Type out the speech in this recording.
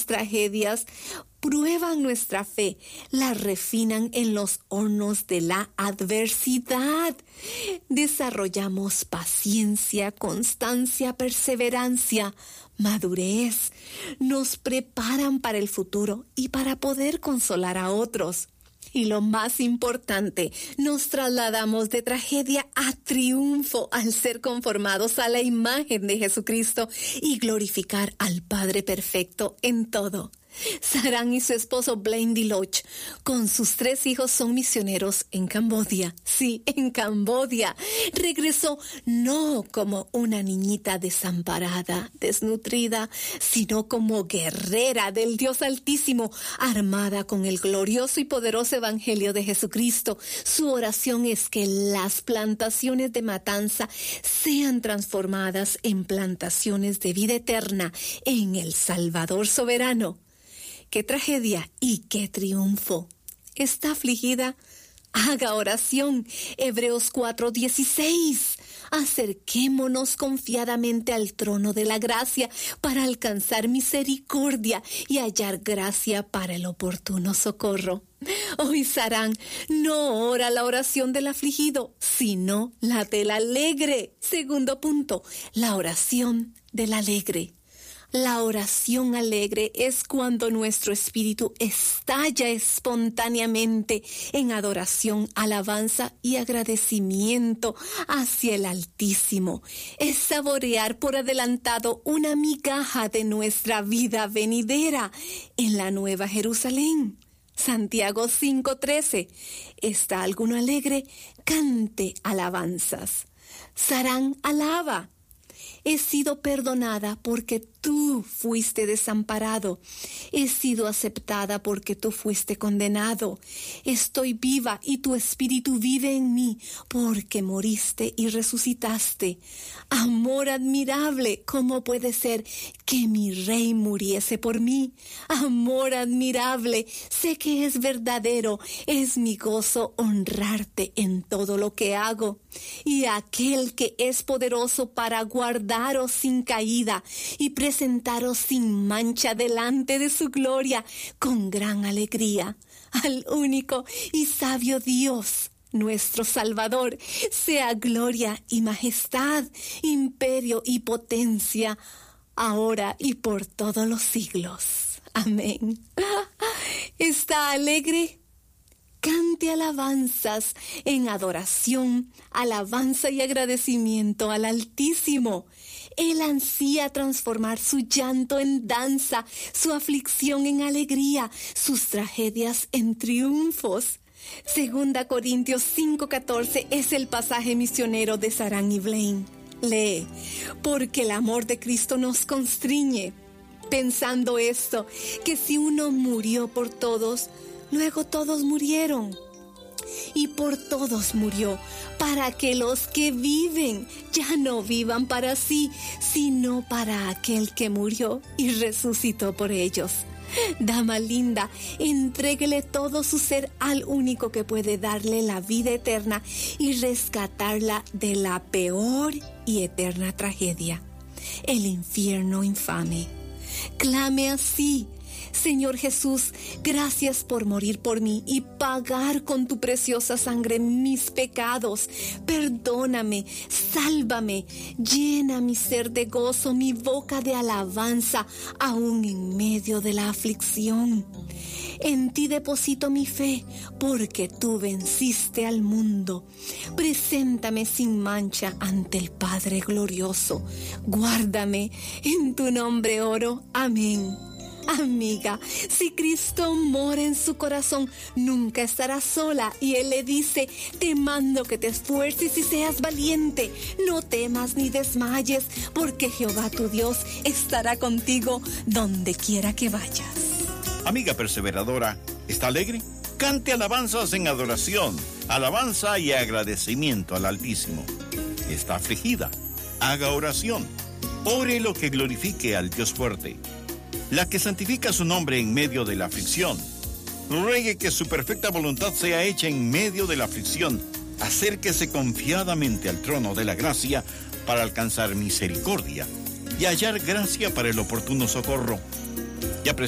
tragedias prueban nuestra fe, la refinan en los hornos de la adversidad. Desarrollamos paciencia, constancia, perseverancia, madurez. Nos preparan para el futuro y para poder consolar a otros. Y lo más importante, nos trasladamos de tragedia a triunfo al ser conformados a la imagen de Jesucristo y glorificar al Padre perfecto en todo. Sarán y su esposo Blaine DeLoach con sus 3 hijos son misioneros en Camboya. Sí, en Camboya. Regresó no como una niñita desamparada, desnutrida, sino como guerrera del Dios Altísimo, armada con el glorioso y poderoso Evangelio de Jesucristo. Su oración es que las plantaciones de matanza sean transformadas en plantaciones de vida eterna en el Salvador soberano. ¡Qué tragedia y qué triunfo! ¿Está afligida? Haga oración. Hebreos 4:16. Acerquémonos confiadamente al trono de la gracia para alcanzar misericordia y hallar gracia para el oportuno socorro. Hoy Sarán no ora la oración del afligido, sino la del alegre. Segundo punto, la oración del alegre. La oración alegre es cuando nuestro espíritu estalla espontáneamente en adoración, alabanza y agradecimiento hacia el Altísimo. Es saborear por adelantado una migaja de nuestra vida venidera en la Nueva Jerusalén. Santiago 5:13. ¿Está alguno alegre? Cante alabanzas. Sarán alaba. He sido perdonada porque tú fuiste desamparado. He sido aceptada porque tú fuiste condenado. Estoy viva y tu espíritu vive en mí porque moriste y resucitaste. Amor admirable, ¿cómo puede ser que mi rey muriese por mí? Amor admirable, sé que es verdadero. Es mi gozo honrarte en todo lo que hago. Y aquel que es poderoso para guardaros sin caída y presentaros sin mancha delante de su gloria con gran alegría. Al único y sabio Dios, nuestro Salvador, sea gloria y majestad, imperio y potencia, ahora y por todos los siglos. Amén. ¿Está alegre? Cante alabanzas en adoración, alabanza y agradecimiento al Altísimo. Él ansía transformar su llanto en danza, su aflicción en alegría, sus tragedias en triunfos. 2 Corintios 5:14 es el pasaje misionero de Sarán y Blaine. Lee, porque el amor de Cristo nos constriñe, pensando esto, que si uno murió por todos, luego todos murieron. Y por todos murió, para que los que viven ya no vivan para sí, sino para aquel que murió y resucitó por ellos. Dama linda, entréguele todo su ser al único que puede darle la vida eterna y rescatarla de la peor y eterna tragedia, el infierno infame. Clame así: Señor Jesús, gracias por morir por mí y pagar con tu preciosa sangre mis pecados. Perdóname, sálvame, llena mi ser de gozo, mi boca de alabanza, aún en medio de la aflicción. En ti deposito mi fe, porque tú venciste al mundo. Preséntame sin mancha ante el Padre glorioso. Guárdame, en tu nombre oro. Amén. Amiga, si Cristo mora en su corazón, nunca estará sola. Y Él le dice: te mando que te esfuerces y seas valiente. No temas ni desmayes, porque Jehová tu Dios estará contigo donde quiera que vayas. Amiga perseveradora, ¿está alegre? Cante alabanzas en adoración, alabanza y agradecimiento al Altísimo. ¿Está afligida? Haga oración. Ore lo que glorifique al Dios fuerte, la que santifica su nombre en medio de la aflicción. Ruegue que su perfecta voluntad sea hecha en medio de la aflicción. Acérquese confiadamente al trono de la gracia para alcanzar misericordia y hallar gracia para el oportuno socorro.